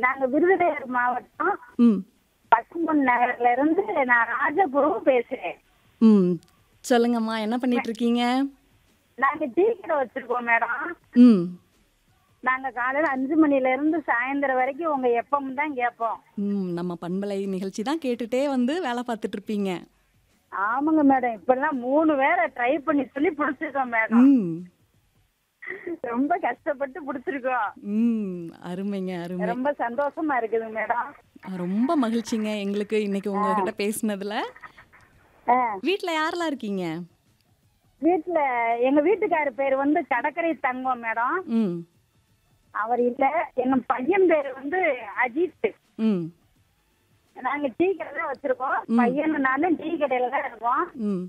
நாங்க விருதுநகர் மாவட்டம் ம் பசும்பொன் நகர்ல இருந்து நான் ராஜபுரம் பேசுறேன். ம் சொல்லுங்கம்மா, என்ன பண்ணிட்டு இருக்கீங்க? நாங்க டீ கடை வச்சிருக்கோம் மேடம். ம் நாங்க காலையில 5 மணில இருந்து சாயந்தரம் வரைக்கும் உங்க எப்பவும் தான் கேட்போம். ம் நம்ம பண்பலை நிகழ்ச்சி தான் கேட்டுட்டே வந்து வேலை பார்த்துட்டு இருப்பீங்க. ஆமாங்க மேடம். இப்பெல்லாம் 3 வேற ட்ரை பண்ணி சொல்லி பிடிச்சிருக்கோம் மேடம். ம் ரொம்ப கஷ்டப்பட்டு பிடிச்சிருக்கோம். ம் அருமைங்க, அருமை. ரொம்ப சந்தோஷமா இருக்குது மேடம். ரொம்ப மகிழ்ச்சிங்க எங்களுக்கு இன்னைக்கு உங்ககிட்ட பேசினதுல. ஆ, வீட்ல யாரெல்லாம் இருக்கீங்க? வீட்டுல எங்க வீட்டுக்காரு பேர் வந்து கடற்கரை தங்கம் மேடம். ம் அவர் இல்ல. எங்க பையன் பேர் வந்து அஜித். ம் நாங்க டீ கடை தான் வச்சிருக்கோம். பையனும் நானும் டீ கடையில தான் இருக்கோம். ம்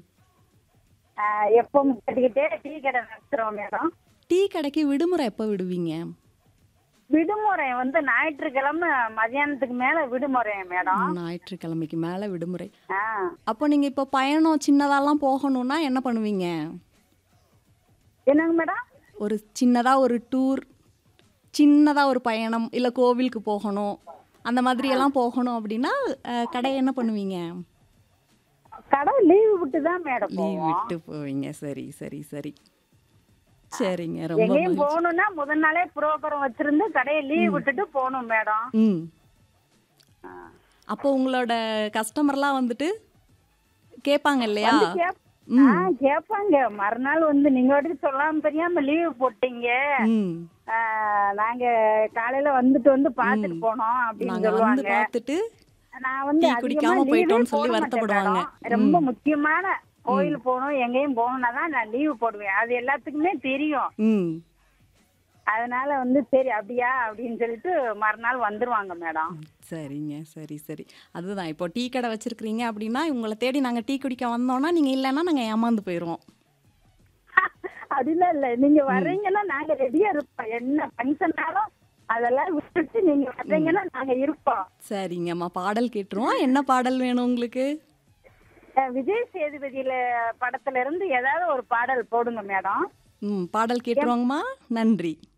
எப்பவும் கட்டிக்கிட்டே டீ கடை நடத்துறோம் மேடம். டீ கடைக்கு விடுமுறை எப்போ விடுவீங்க? விடுமுறை வந்து ஞாயிற்றுக்கிழமை மதியானத்துக்கு மேல விடுமுறை மேடம். ஞாயிற்றுக்கிழமைக்கு மேல விடுமுறை. ஆ, அப்போ நீங்க இப்போ பயணம் சின்னதாலாம் போகணும்னா என்ன பண்ணுவீங்க? என்னங்க மேடம்? ஒரு சின்னதா ஒரு டூர், சின்னதா ஒரு பயணம், இல்ல கோவிலுக்கு போகணும், அந்த மாதிரி எல்லாம் போகணும் அப்படின்னா கடை என்ன பண்ணுவீங்க? கடை லீவு விட்டு தான் மேடம் லீவ் போவோம். விட்டு போவீங்க. சரி சரி சரி சரிங்க, ரொம்ப எங்கேயும் மகிழ்ச்சி. போகணும்னா முதல் நாளே புரோகிராம் வச்சிருந்து கடையை லீவ் விட்டுட்டு போகணும் மேடம். ம் அப்போ உங்களோட கஸ்டமர்லாம் வந்துட்டு கேட்பாங்க இல்லையா? வந்து கேட்பாங்க. மறுநாள் வந்து நீங்க வாட்டி சொல்லாம தெரியாம லீவு போட்டீங்க, ம் நாங்க காலையில வந்துட்டு வந்து பாத்துட்டு போனோம் அப்படின்னு நாங்க வந்து சொல்லுவாங்க. பார்த்துட்டு நான் வந்து டீ அதிகமா குடிக்காம லீவே போயிட்டோம்னு சொல்லி போட மாட்டேன் வருத்தப்படுவாங்க. மேடம். ரொம்ப முக்கியமான கோயில் போகணும் எங்கேயும் போகணும்னா தான் நான் லீவு போடுவேன். அது எல்லாத்துக்குமே தெரியும். ம் அதனால வந்து சரி அப்படியா அப்படின்னு சொல்லிட்டு மறுநாள் வந்துருவாங்க மேடம். சரிங்க, சரி சரி. அதுதான் இப்போ டீ கடை வச்சிருக்கிறீங்க அப்படின்னா உங்களை தேடி நாங்கள் டீ குடிக்க வந்தோம்னா நீங்கள் இல்லைன்னா நாங்கள் ஏமாந்து போயிடுவோம். அப்படிலாம் இல்ல, நீங்க வர்றீங்கன்னா நாங்க ரெடியா இருப்போம். என்ன ஃபங்க்ஷன்னாலும் அதெல்லாம் விட்டுட்டு நீங்க வர்றீங்கன்னா நாங்க இருப்போம். சரிங்கம்மா, பாடல் கேட்டுருவோம். என்ன பாடல் வேணும் உங்களுக்கு? விஜய் சேதுபதியில படத்துல இருந்து ஏதாவது ஒரு பாடல் போடுங்க மேடம். ம் பாடல் கேட்டுருவாங்கம்மா. நன்றி.